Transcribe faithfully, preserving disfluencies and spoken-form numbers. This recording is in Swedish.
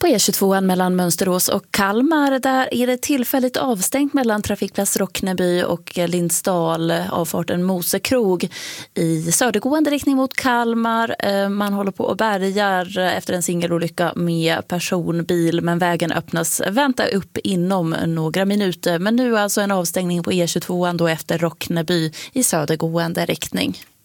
På E tjugotvå mellan Mönsterås och Kalmar, där är det tillfälligt avstängt mellan trafikplats Rockneby och Lindsdal, avfarten Mosekrog i södergående riktning mot Kalmar. Man håller på och bärgar efter en singelolycka med personbil, men vägen öppnas vänta upp inom några minuter. Men nu alltså en avstängning på E tjugotvå då efter Rockneby i södergående riktning.